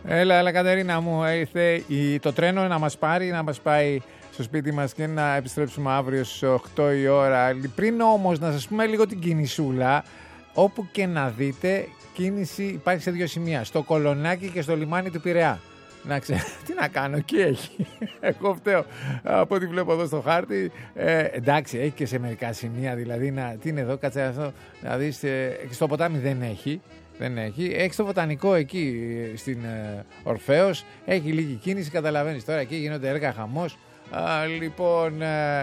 Έλα, Κατερίνα μου, ήρθε το τρένο να μας πάρει, να μας πάει στο σπίτι μας και να επιστρέψουμε αύριο στις 8 η ώρα. Πριν όμως να σας πούμε λίγο την κινησούλα, όπου και να δείτε, κίνηση υπάρχει σε 2 σημεία, στο Κολονάκι και στο λιμάνι του Πειραιά. Να ξέρω, τι να κάνω, εκεί έχει. Εγώ φταίω από ό,τι βλέπω εδώ στο χάρτη. Εντάξει, έχει και σε μερικά σημεία, δηλαδή, τι είναι εδώ, κάτσε αυτό, να δεις, στο ποτάμι δεν έχει. Δεν έχει. Έχει το βοτανικό εκεί στην Ορφέως. Έχει λίγη κίνηση, καταλαβαίνεις τώρα. Εκεί γίνονται έργα χαμός. Λοιπόν,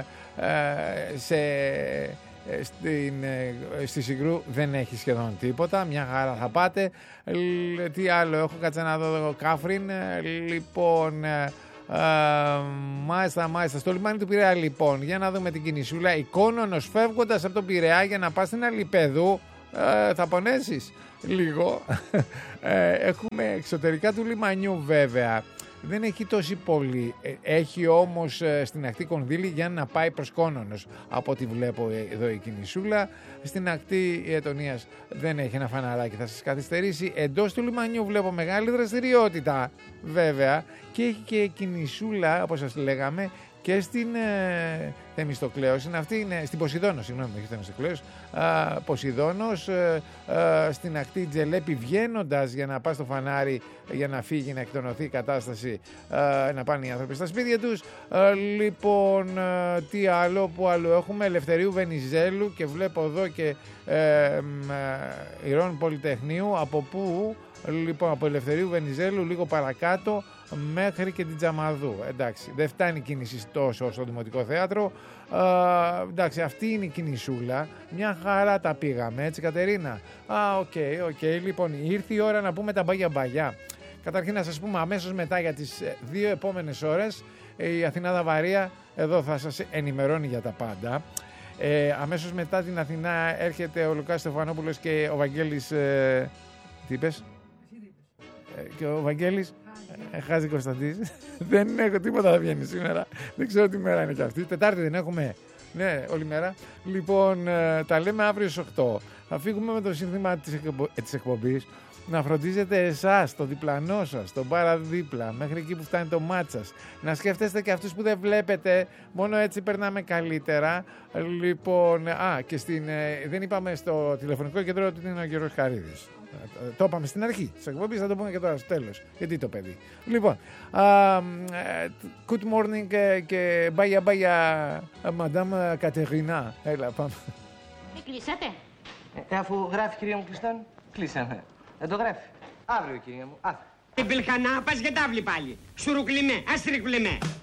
στη Συγκρού δεν έχει σχεδόν τίποτα. Μια χαρά θα πάτε. Τι άλλο έχω, κάτσε να δω εδώ, Κάφριν. Λοιπόν, μάλιστα, στο λιμάνι του Πειραιά, λοιπόν, για να δούμε την κινησούλα. Η Κόνονος φεύγοντας από τον Πειραιά για να πας στην Αλιπέδου, θα πονέσεις λίγο. Έχουμε εξωτερικά του λιμανιού, βέβαια δεν έχει τόση πολύ. Έχει όμως στην ακτή κονδύλι για να πάει προς Κόνονος, από ό,τι βλέπω εδώ η κινησούλα. Στην ακτή Ετωνίας δεν έχει, ένα φαναράκι θα σας καθυστερήσει. Εντός του λιμανιού βλέπω μεγάλη δραστηριότητα, βέβαια, και έχει και κινησούλα, όπως σας λέγαμε, και στην Θεμιστοκλέος, είναι στην Ποσειδώνο, συγγνώμη, όχι Θεμιστοκλέος, Ποσειδώνος, στην ακτή Τζελέπη, βγαίνοντας για να πας στο φανάρι, για να φύγει, να εκτονωθεί η κατάσταση, να πάνε οι άνθρωποι στα σπίτια τους. Λοιπόν, τι άλλο, που άλλο έχουμε, Ελευθερίου Βενιζέλου, και βλέπω εδώ και Ηρών Πολυτεχνείου, από πού, λοιπόν, από Ελευθερίου Βενιζέλου λίγο παρακάτω μέχρι και την Τζαμαδού. Εντάξει, δεν φτάνει η κίνηση τόσο στο Δημοτικό Θέατρο. Εντάξει, αυτή είναι η κινησούλα. Μια χαρά τα πήγαμε, έτσι, Κατερίνα? Οκ. Λοιπόν, ήρθε η ώρα να πούμε τα μπαγιά. Καταρχήν να σας πούμε αμέσως μετά για τις 2 επόμενες ώρες η Αθηνά Δαβαρία εδώ θα σας ενημερώνει για τα πάντα. Αμέσως μετά την Αθηνά έρχεται ο Λουκάς Στεφανόπουλος και ο Βαγγέλης. Τι είπες? Και ο Βαγγέλης Χάζη Κωνσταντής. Δεν έχω τίποτα, θα βγαίνει σήμερα. Δεν ξέρω τι μέρα είναι κι αυτή. Τετάρτη δεν έχουμε? Ναι, όλη μέρα. Λοιπόν, τα λέμε αύριο στις 8. Θα φύγουμε με το σύνθημα της εκπομπής. Να φροντίζετε εσάς, το διπλανό σας, τον παραδίπλα, μέχρι εκεί που φτάνει το μάτι σας. Να σκέφτεστε και αυτούς που δεν βλέπετε, μόνο έτσι περνάμε καλύτερα. Λοιπόν, και δεν είπαμε στο τηλεφωνικό κέντρο ότι είναι ο Γιώργος Χαρίδης. Το είπαμε στην αρχή της εκπομπής, θα το πούμε και τώρα στο τέλος. Γιατί το παιδί. Λοιπόν, good morning και μπάγια, Madame Κατερίνα. Έλα, πάμε. Κλείσατε? Αφού γράφει, κυρία μου, κλειστόν, κλείσαμε. Δεν το γράφει. Αύριο, κυρία μου, αύριο. Την πελχανά πας για τάβλη πάλι. Σουρουκλιμέ, αστρικλιμέ.